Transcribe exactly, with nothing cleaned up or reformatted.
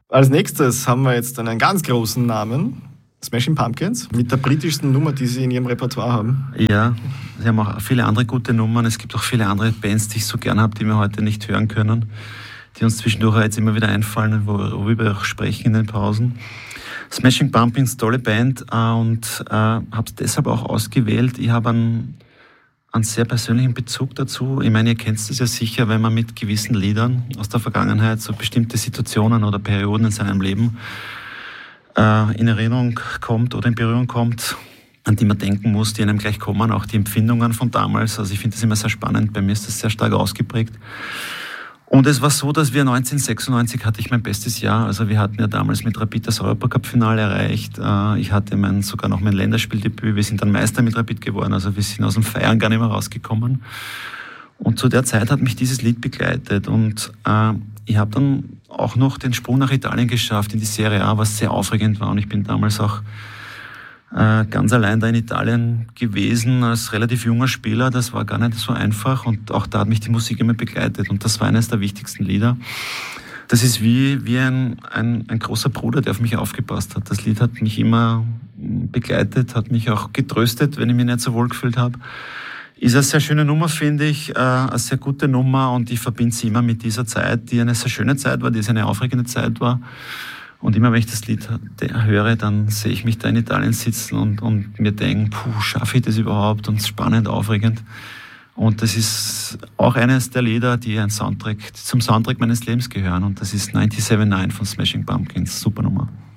Als nächstes haben wir jetzt einen ganz großen Namen, Smashing Pumpkins, mit der britischsten Nummer, die sie in ihrem Repertoire haben. Ja, sie haben auch viele andere gute Nummern. Es gibt auch viele andere Bands, die ich so gern habe, die wir heute nicht hören können, die uns zwischendurch jetzt immer wieder einfallen, worüber wir auch sprechen in den Pausen. Smashing Pumpkins, tolle Band, und äh, habe es deshalb auch ausgewählt. Ich habe einen, einen sehr persönlichen Bezug dazu. Ich meine, ihr kennt es ja sicher, wenn man mit gewissen Liedern aus der Vergangenheit so bestimmte Situationen oder Perioden in seinem Leben äh, in Erinnerung kommt oder in Berührung kommt, an die man denken muss, die einem gleich kommen, auch die Empfindungen von damals. Also ich finde das immer sehr spannend. Bei mir ist das sehr stark ausgeprägt. Und es war so, dass wir neunzehnhundertsechsundneunzig hatte ich mein bestes Jahr. Also wir hatten ja damals mit Rapid das Europacup-Finale erreicht. Ich hatte mein, sogar noch mein Länderspieldebüt. Wir sind dann Meister mit Rapid geworden. Also wir sind aus dem Feiern gar nicht mehr rausgekommen. Und zu der Zeit hat mich dieses Lied begleitet. Und äh, ich habe dann auch noch den Sprung nach Italien geschafft in die Serie A, was sehr aufregend war. Und ich bin damals auch äh, ganz allein da in Italien gewesen als relativ junger Spieler. Das war gar nicht so einfach, und auch da hat mich die Musik immer begleitet, und das war eines der wichtigsten Lieder. Das ist wie, wie ein, ein, ein großer Bruder, der auf mich aufgepasst hat. Das Lied hat mich immer begleitet, hat mich auch getröstet, wenn ich mich nicht so wohl gefühlt habe. Ist eine sehr schöne Nummer, finde ich, äh, eine sehr gute Nummer, und ich verbinde sie immer mit dieser Zeit, die eine sehr schöne Zeit war, die eine aufregende Zeit war. Und immer wenn ich das Lied höre, dann sehe ich mich da in Italien sitzen und, und mir denken, puh, schaffe ich das überhaupt? Und spannend, aufregend. Und das ist auch eines der Lieder, die ein Soundtrack, die zum Soundtrack meines Lebens gehören. Und das ist neunundneunzig von Smashing Pumpkins. Super Nummer.